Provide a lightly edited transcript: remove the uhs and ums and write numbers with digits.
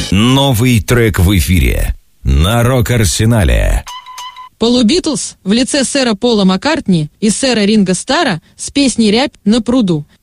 Новый трек в эфире на Рок-Арсенале. Полубитлз в лице сэра Пола Маккартни и сэра Ринго Стара с песней «Рябь на пруду»